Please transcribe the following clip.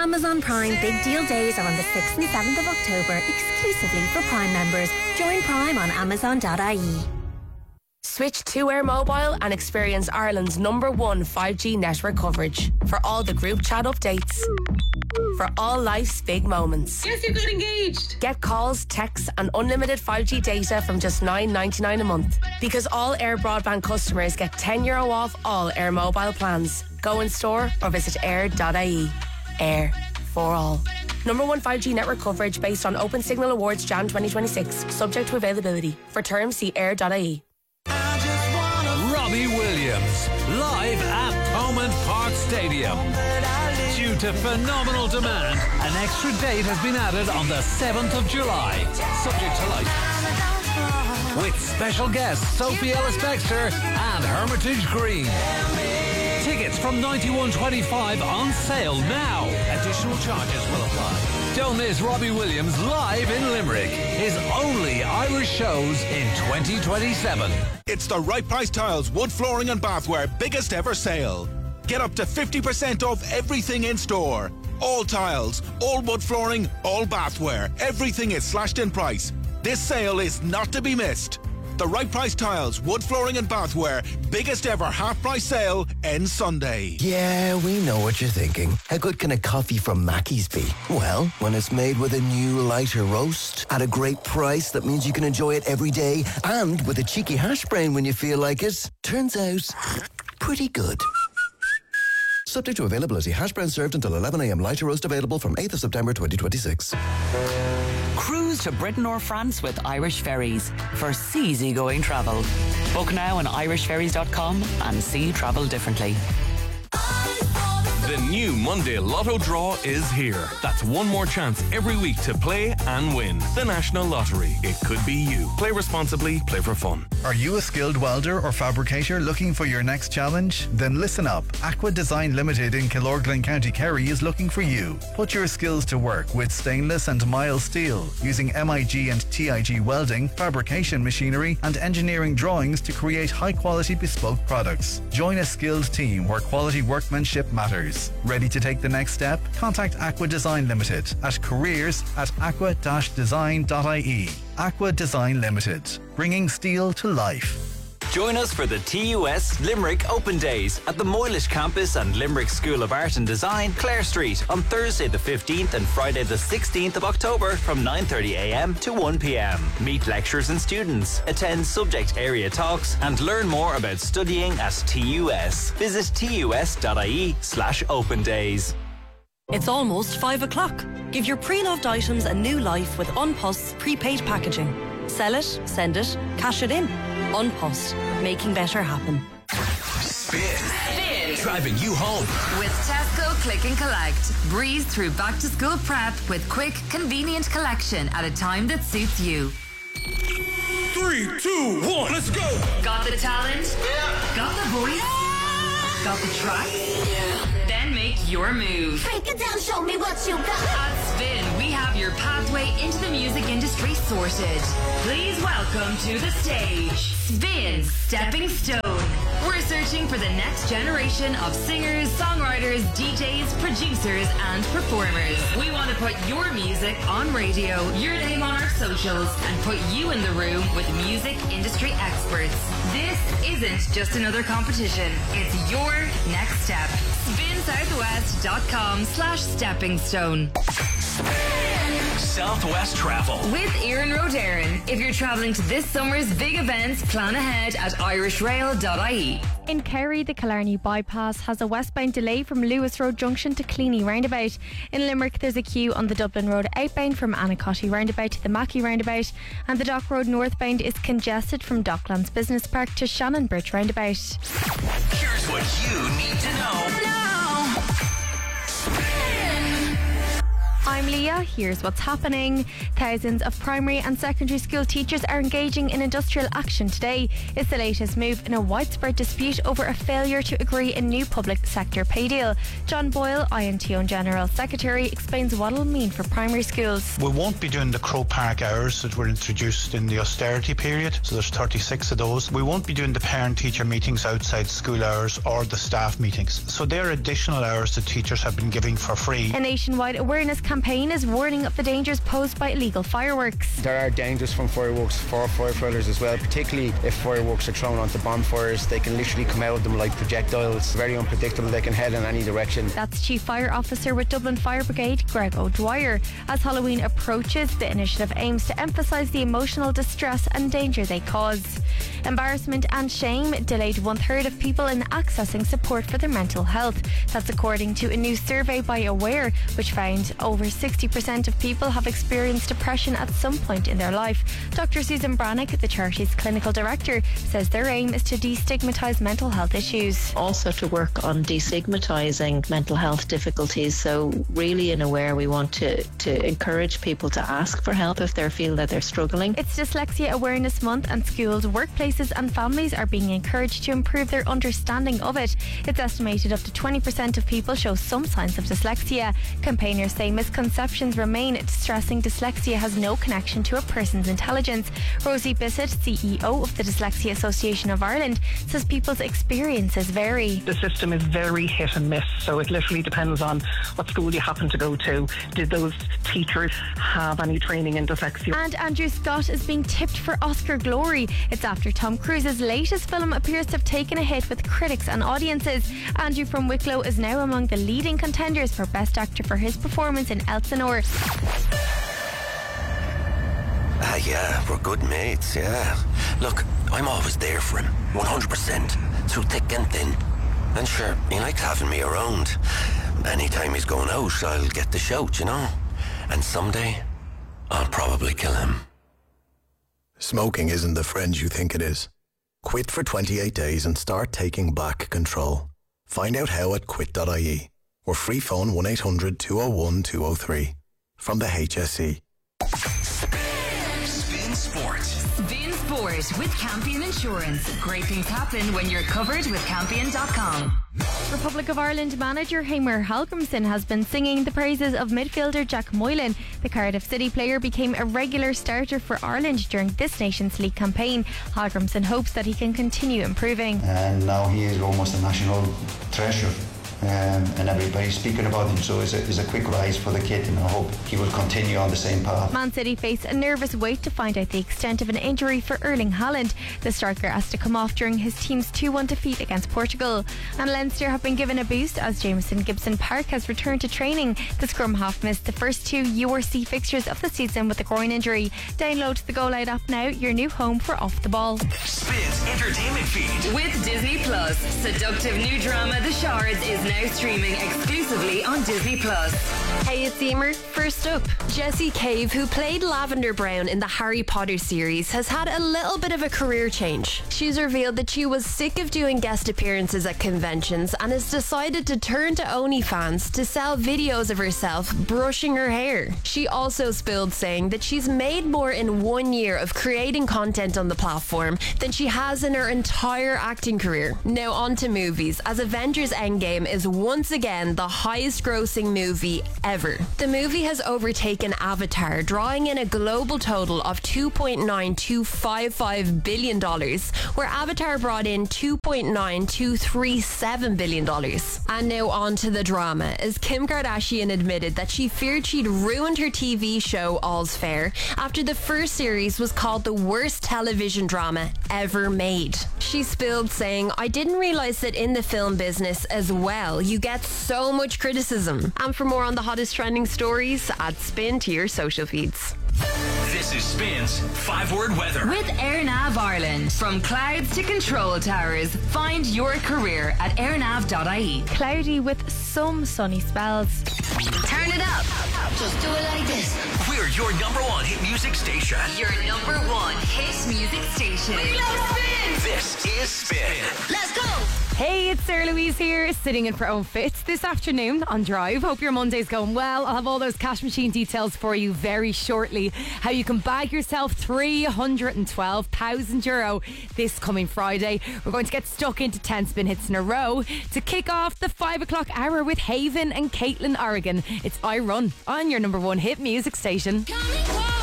Amazon Prime Big Deal Days are on the 6th and 7th of October, exclusively for Prime members. Join Prime on amazon.ie. Switch to Air Mobile and experience Ireland's #1 5G network coverage for all the group chat updates. For all life's big moments. Yes, you got engaged. Get calls, texts and unlimited 5G data from just $9.99 a month. Because all Air broadband customers get €10 off all Air Mobile plans. Go in store or visit air.ie. Air for all. #1 5G network coverage based on Open Signal Awards Jan 2026. Subject to availability. For terms, see air.ie. Robbie Williams, live at Thomond Park Stadium. Due to phenomenal demand, an extra date has been added on the 7th of July, subject to license. With special guests Sophie Ellis-Bextor and Hermitage Green. Tickets from $91.25 on sale now. Additional charges will apply. Don't miss Robbie Williams live in Limerick. His only Irish shows in 2027. It's the Right Price Tiles wood flooring and bathware biggest ever sale. Get up to 50% off everything in store. All tiles, all wood flooring, all bathware. Everything is slashed in price. This sale is not to be missed. The Right Price Tiles, wood flooring and bathware biggest ever half-price sale ends Sunday. Yeah, we know what you're thinking. How good can a coffee from Mackey's be? Well, when it's made with a new lighter roast at a great price that means you can enjoy it every day and with a cheeky hash brown when you feel like it. Turns out, pretty good. Subject to availability. Hash brown served until 11 a.m. Lighter roast available from 8th of September 2026. Cruise to Britain or France with Irish Ferries for easy-going travel. Book now on irishferries.com and see travel differently. The new Monday Lotto draw is here. That's one more chance every week to play and win. The National Lottery. It could be you. Play responsibly, play for fun. Are you a skilled welder or fabricator looking for your next challenge? Then listen up. Aqua Design Limited in Killorglin, County Kerry is looking for you. Put your skills to work with stainless and mild steel using MIG and TIG welding, fabrication machinery and engineering drawings to create high-quality bespoke products. Join a skilled team where quality workmanship matters. Ready to take the next step? Contact Aqua Design Limited at careers@aqua-design.ie. Aqua Design Limited, bringing steel to life. Join us for the TUS Limerick Open Days at the Moylish campus and Limerick School of Art and Design, Clare Street, on Thursday the 15th and Friday the 16th of October from 9:30 a.m. to 1 p.m. Meet lecturers and students, attend subject area talks and learn more about studying at TUS. Visit tus.ie/open days. It's almost 5 o'clock. Give your pre-loved items a new life with Unpost's prepaid packaging. Sell it, send it, cash it in. Unpost, making better happen. Spin. Driving you home. With Tesco Click and Collect. Breeze through back to school prep with quick, convenient collection at a time that suits you. 3, 2, 1, let's go! Got the talent? Yeah. Got the voice? Got the track? Yeah. Then make your move. Break it down, show me what you got. At Spin, we have your pathway into the music industry sorted. Please welcome to the stage, Spin's Stepping Stone. We're searching for the next generation of singers, songwriters, DJs, producers, and performers. We want to put your music on radio, your name on our socials, and put you in the room with music industry experts. This isn't just another competition. It's your next step. SpinSouthwest.com/steppingstone. Southwest Travel. With Erin Rodarin. If you're travelling to this summer's big events, plan ahead at irishrail.ie. In Kerry, the Killarney bypass has a westbound delay from Lewis Road Junction to Cleany roundabout. In Limerick, there's a queue on the Dublin Road outbound from Anacotty roundabout to the Mackey roundabout, and the Dock Road northbound is congested from Docklands Business Park to Shannon Bridge roundabout. Here's what you need to know. I'm Leah. Here's what's happening. Thousands of primary and secondary school teachers are engaging in industrial action today. It's the latest move in a widespread dispute over a failure to agree a new public sector pay deal. John Boyle, INTO General Secretary, explains what it'll mean for primary schools. We won't be doing the Crow Park hours that were introduced in the austerity period, so there's 36 of those. We won't be doing the parent-teacher meetings outside school hours or the staff meetings. So they're additional hours that teachers have been giving for free. A nationwide awareness campaign is warning of the dangers posed by illegal fireworks. There are dangers from fireworks for firefighters as well, particularly if fireworks are thrown onto bonfires. They can literally come out of them like projectiles. Very unpredictable. They can head in any direction. That's Chief Fire Officer with Dublin Fire Brigade, Greg O'Dwyer. As Halloween approaches, the initiative aims to emphasise the emotional distress and danger they cause. Embarrassment and shame delayed 1/3 of people in accessing support for their mental health. That's according to a new survey by Aware, which found over 60% of people have experienced depression at some point in their life. Dr. Susan Brannock, the charity's clinical director, says their aim is to destigmatise mental health issues. Also to work on destigmatising mental health difficulties. So really in Aware we want to encourage people to ask for help if they feel that they're struggling. It's Dyslexia Awareness Month and schools, workplaces and families are being encouraged to improve their understanding of it. It's estimated up to 20% of people show some signs of dyslexia. Campaigners say misconceptions remain, stressing dyslexia has no connection to a person's intelligence. Rosie Bissett, CEO of the Dyslexia Association of Ireland, says people's experiences vary. The system is very hit and miss, so it literally depends on what school you happen to go to. Did those teachers have any training in dyslexia? And Andrew Scott is being tipped for Oscar glory. It's after Tom Cruise's latest film appears to have taken a hit with critics and audiences. Andrew from Wicklow is now among the leading contenders for Best Actor for his performance in Elsinore. Yeah, we're good mates, yeah. Look, I'm always there for him, 100%, through thick and thin. And sure, he likes having me around. Anytime he's going out, I'll get the shout, you know. And someday, I'll probably kill him. Smoking isn't the friend you think it is. Quit for 28 days and start taking back control. Find out how at quit.ie or free phone 1-800 201 203 from the HSE. Spin Sport. Spin Sport with Campion Insurance. Great things happen when you're covered with Campion.com. Republic of Ireland manager Heimir Hallgrímsson has been singing the praises of midfielder Jack Moylan. The Cardiff City player became a regular starter for Ireland during this Nations League campaign. Hallgrímsson hopes that he can continue improving. And now he is almost a national treasure. And everybody's speaking about him, so it's a quick rise for the kid, and I hope he will continue on the same path. Man City face a nervous wait to find out the extent of an injury for Erling Haaland. The striker has to come off during his team's 2-1 defeat against Portugal. And Leinster have been given a boost as Jameson Gibson Park has returned to training. The scrum half missed the first 2 URC fixtures of the season with a groin injury. Download the Go Loud app now, your new home for Off the Ball. Spins Entertainment Feed. With Disney Plus, seductive new drama The Shards is now streaming exclusively on Disney Plus. Hey, it's Emer. First up, Jessie Cave, who played Lavender Brown in the Harry Potter series, has had a little bit of a career change. She's revealed that she was sick of doing guest appearances at conventions and has decided to turn to OnlyFans to sell videos of herself brushing her hair. She also spilled saying that she's made more in 1 year of creating content on the platform than she has in her entire acting career. Now on to movies, as Avengers Endgame is once again the highest grossing movie ever. The movie has overtaken Avatar, drawing in a global total of $2.9255 billion, where Avatar brought in $2.9237 billion. And now on to the drama, as Kim Kardashian admitted that she feared she'd ruined her TV show All's Fair after the first series was called the worst television drama ever made. She spilled saying, "I didn't realise that in the film business as well, you get so much criticism." And for more on the hottest trending stories, add Spin to your social feeds. This is Spin's 5-word weather. With AirNav Ireland. From clouds to control towers, find your career at airnav.ie. Cloudy with some sunny spells. Turn it up. Just do it like this. We're your #1 hit music station. Your #1 hit music station. We love Spin. This is Spin. Let's go. Hey, it's Sarah Louise here, sitting in for Owen Fitz this afternoon on Drive. Hope your Monday's going well. I'll have all those cash machine details for you very shortly. How you can bag yourself €312,000 this coming Friday. We're going to get stuck into 10 spin hits in a row to kick off the 5 o'clock hour with Haven and Caitlin Oregon. It's I Run on your number one hit music station.